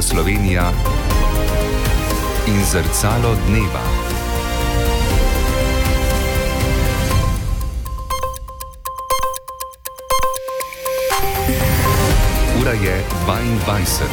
Radio Slovenija in Zrcalo dneva. Ura je 22.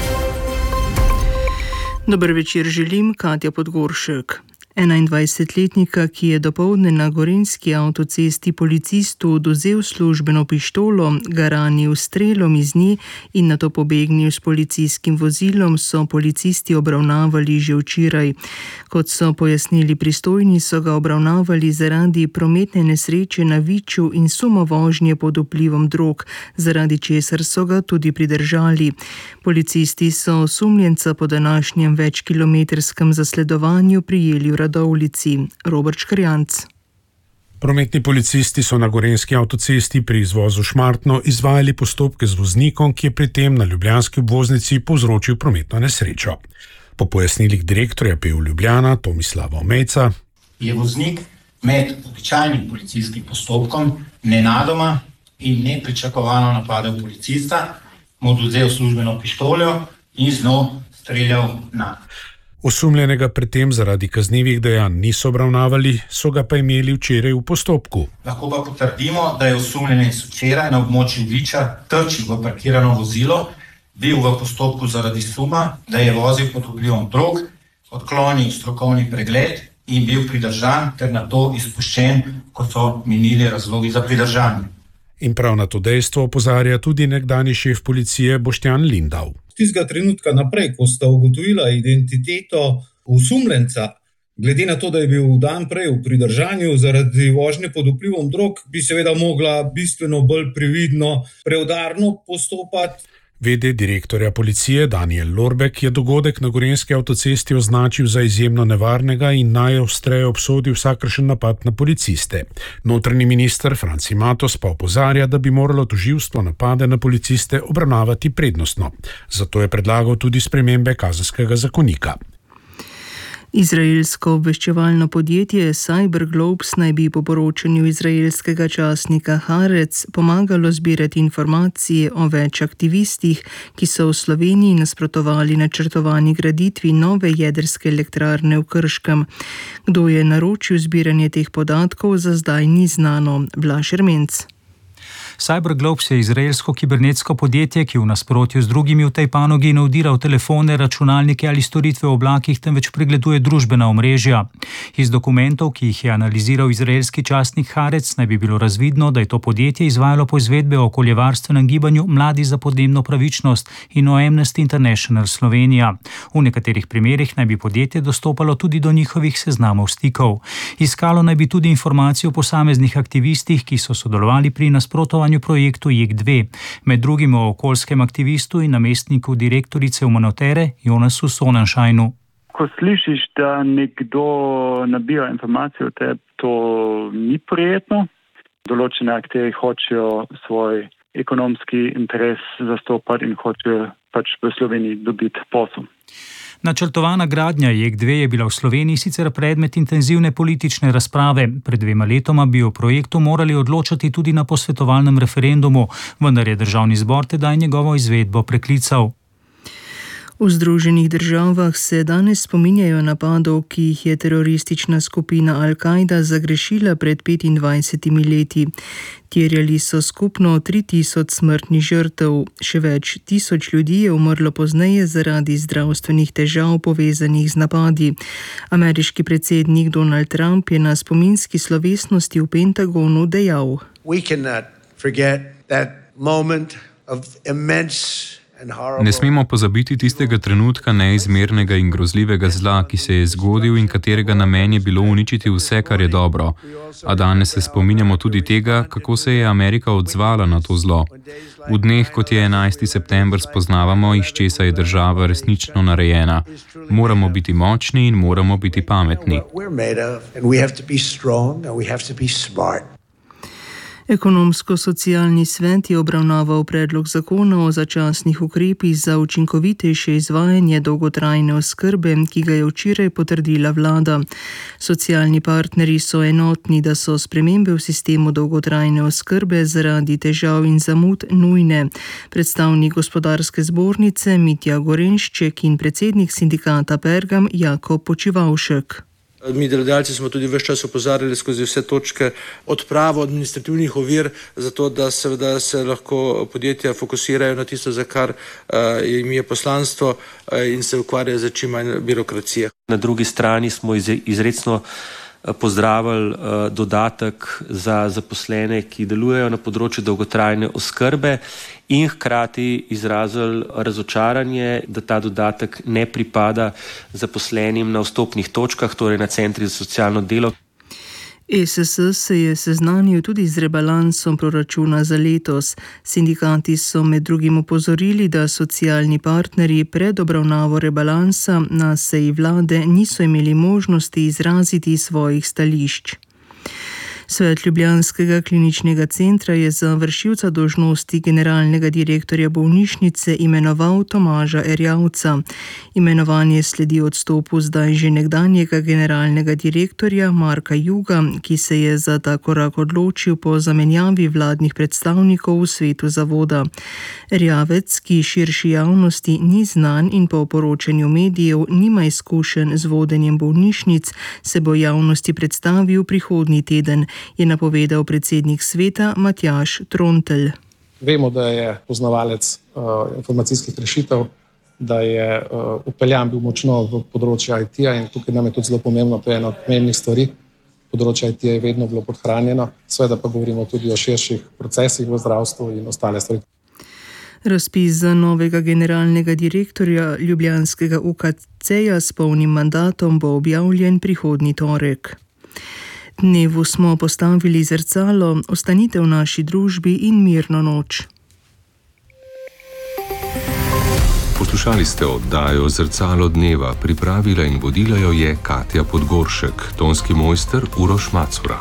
Dober večer želim, Katja Podgoršek. 21-letnika, ki je dopoldne na gorenjski avtocesti policistu odvzel službeno pištolo, ga ranil s strelom iz nje in nato pobegnil s policijskim vozilom, so policisti obravnavali že včeraj. Kot so pojasnili pristojni, so ga obravnavali zaradi prometne nesreče na Viču in suma vožnje pod vplivom drog, zaradi česar so ga tudi pridržali. Policisti so osumljenca po današnjem večkilometrskem zasledovanju prijeli v Radovljici. Robert Škrjanc. Prometni policisti so na gorenjski avtocesti pri izvozu Šmartno izvajali postopke z voznikom, ki je pri tem na ljubljanski obvoznici povzročil prometno nesrečo. Po pojasnilih direktorja PU Ljubljana Tomislava Omejca je voznik med običajnim policijskim postopkom nenadoma in nepričakovano napadel policista, mu odvzel službeno pištolo in z njo streljal na. Osumljenega pred tem zaradi kaznivih dejanj niso obravnavali, so ga pa imeli včeraj v postopku. Lahko pa potrdimo, da je osumljenec včeraj na območju Viča trčil v parkirano vozilo, bil v postopku zaradi suma, da je vozil pod vplivom drog, odklonil strokovni pregled in bil pridržan ter nato izpuščen, ko so minili razlogi za pridržanje. In prav na to dejstvo opozarja tudi nekdanji šef policije Boštjan Lindav. Tistega trenutka naprej, ko sta ugotovila identiteto osumljenca, glede na to, da je bil dan prej v pridržanju zaradi vožnje pod vplivom drog, bi seveda mogla bistveno bolj previdno, preudarno postopati. V.d. direktorja policije Daniel Lorbek je dogodek na gorenjski avtocesti označil za izjemno nevarnega in najostreje obsodil vsakršen napad na policiste. Notranji minister Franci Matos pa opozarja, da bi moralo tožilstvo napade na policiste obravnavati prednostno. Zato je predlagal tudi spremembe kazenskega zakonika. Izraelsko obveščevalno podjetje Cyberglobes naj bi po poročanju izraelskega časnika Haaretz pomagalo zbirati informacije o več aktivistih, ki so v Sloveniji nasprotovali načrtovani graditvi nove jedrske elektrarne v Krškem. Kdo je naročil zbiranje teh podatkov, za zdaj ni znano. Blaž Ermenc. Cyberglobes je izraelsko kibernetsko podjetje, ki v nasprotju z drugimi v tej panogi ne vdira v telefone, računalnike ali storitve v oblakih, temveč pregleduje družbena omrežja. Iz dokumentov, ki jih je analiziral izraelski časnik Haaretz, naj bi bilo razvidno, da je to podjetje izvajalo poizvedbe o okoljevarstvenem gibanju Mladi za podnebno pravičnost in o Amnesty International Slovenija. V nekaterih primerih naj bi podjetje dostopalo tudi do njihovih seznamov stikov. Iskalo naj bi tudi informacije o posameznih aktivistih, ki so sodelovali pri nasprotovanju projektu JEK2, med drugim o okoljskem aktivistu in namestniku direktorice Umonotere Jonasu Sonnenscheinu. Ko slišiš, da nekdo nabira informacije o tebi, to ni prijetno. Določene akteri hočejo svoj ekonomski interes zastopati in hočejo pač v Sloveniji dobiti posel. Načrtovana gradnja JEK2 je bila v Sloveniji sicer predmet intenzivne politične razprave. Pred 2 letoma bi o projektu morali odločati tudi na posvetovalnem referendumu, vendar je Državni zbor tedaj njegovo izvedbo preklical. V Združenih državah se danes spominjajo napadov, ki jih je teroristična skupina Al-Kaida zagrešila pred 25 leti. Terjali so skupno 3000 smrtnih žrtev, še več 1000 ljudi je umrlo pozneje zaradi zdravstvenih težav povezanih z napadi. Ameriški predsednik Donald Trump je na spominski slovesnosti v Pentagonu dejal: We cannot forget that moment of immense. Ne smemo pozabiti tistega trenutka neizmernega in grozljivega zla, ki se je zgodil in katerega namen je bilo uničiti vse, kar je dobro. A danes se spominjamo tudi tega, kako se je Amerika odzvala na to zlo. V dneh, kot je 11. september, spoznavamo, iz česa je država resnično narejena. Moramo biti močni in moramo biti pametni. Ekonomsko-socialni svet je obravnaval predlog zakona o začasnih ukrepih za učinkovitejše izvajanje dolgotrajne oskrbe, ki ga je včeraj potrdila vlada. Socialni partnerji so enotni, da so spremembe v sistemu dolgotrajne oskrbe zaradi težav in zamud nujne. Predstavnik gospodarske zbornice Mitja Gorenšček in predsednik sindikata Pergam Jakob Počivalšek. Mi delodajalci smo tudi ves čas opozarjali skozi vse točke odpravo administrativnih ovir, zato da seveda se lahko podjetja fokusirajo na tisto, za kar jim je poslanstvo in se ukvarjajo za čim manj birokracije. Na drugi strani smo izrecno pozdravili dodatek za zaposlene, ki delujejo na področju dolgotrajne oskrbe in hkrati izrazili razočaranje, da ta dodatek ne pripada zaposlenim na vstopnih točkah, torej na centrih za socialno delo. ESS se je seznanil tudi z rebalansom proračuna za letos. Sindikati so med drugim opozorili, da socialni partnerji pred obravnavo rebalansa na seji vlade niso imeli možnosti izraziti svojih stališč. Svet ljubljanskega kliničnega centra je za vršilca dolžnosti generalnega direktorja bolnišnice imenoval Tomaža Erjavca. Imenovanje sledi odstopu zdaj že nekdanjega generalnega direktorja Marka Juga, ki se je za ta korak odločil po zamenjavi vladnih predstavnikov v svetu zavoda. Erjavec, ki širši javnosti ni znan in po poročanju medijev nima izkušenj z vodenjem bolnišnic, se bo javnosti predstavil prihodnji teden, je napovedal predsednik sveta Matjaž Trontelj. Vemo, da je poznavalec informacijskih rešitev, da je upeljan bil močno v področju IT-ja in tukaj nam je tudi zelo pomembno, to je ena od pomembnih stvari. Področje IT-ja je vedno bilo podhranjeno, seveda pa govorimo tudi o širših procesih v zdravstvu in ostale stvari. Razpis za novega generalnega direktorja ljubljanskega UKC-ja s polnim mandatom bo objavljen prihodnji torek. Dnevu smo postavili zrcalo, ostanite v naši družbi in mirno noč. Poslušali ste oddajo Zrcalo dneva, pripravila in vodila jo je Katja Podgoršek, tonski mojster Uroš Macura.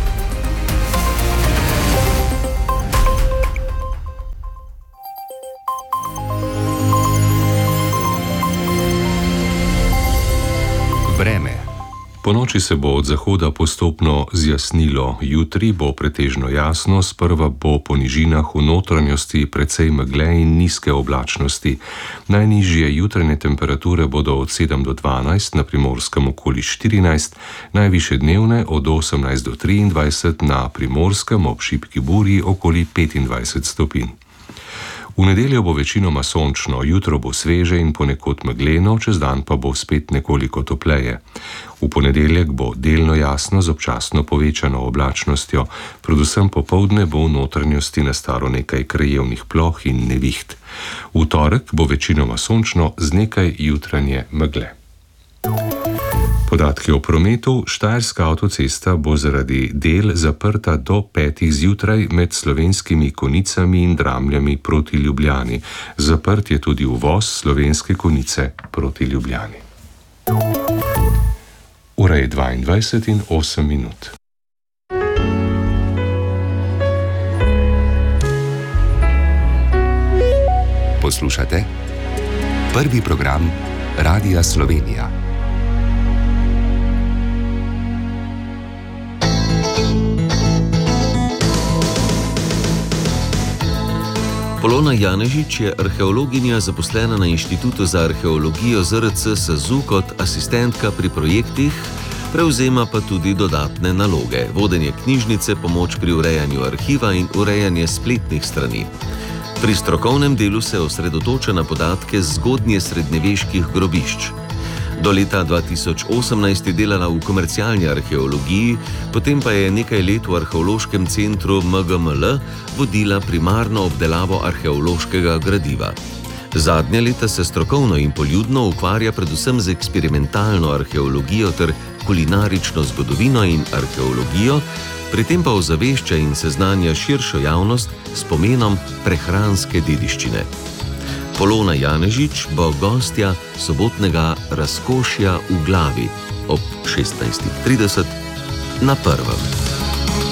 Vreme. Ponoči se bo od zahoda postopno zjasnilo, jutri bo pretežno jasno, sprva bo po nižinah v notranjosti precej megle in nizke oblačnosti. Najnižje jutranje temperature bodo od 7 do 12, na Primorskem okoli 14, najvišje dnevne od 18 do 23, na Primorskem ob šibki burji okoli 25 stopinj. V nedeljo bo večinoma sončno, jutro bo sveže in ponekod megleno, čez dan pa bo spet nekoliko topleje. V ponedeljek bo delno jasno z občasno povečano oblačnostjo, predvsem popoldne bo v notranjosti nastalo nekaj krajevnih ploh in neviht. V torek bo večinoma sončno z nekaj jutranje megle. Podatki o prometu. Štajerska avtocesta bo zaradi del zaprta do 5 zjutraj med Slovenskimi Konicami in Dramljami proti Ljubljani. Zaprt je tudi uvoz Slovenske Konice proti Ljubljani. Ura je 22 in 8 minut. Poslušate prvi program Radia Slovenija. Polona Janežič je arheologinja zaposlena na Inštitutu za arheologijo ZRC SAZU kot asistentka pri projektih, prevzema pa tudi dodatne naloge, vodenje knjižnice, pomoč pri urejanju arhiva in urejanje spletnih strani. Pri strokovnem delu se osredotoča na podatke zgodnje srednjeveških grobišč. Do leta 2018 je delala v komercialni arheologiji, potem pa je nekaj let v arheološkem centru MGML vodila primarno obdelavo arheološkega gradiva. Zadnja leta se strokovno in poljudno ukvarja predvsem z eksperimentalno arheologijo ter kulinarično zgodovino in arheologijo, pri tem pa ozavešča in seznanja širšo javnost s pomenom prehranske dediščine. Polona Janežič bo gostja sobotnega Razkošja v glavi ob 16:30 na Prvem.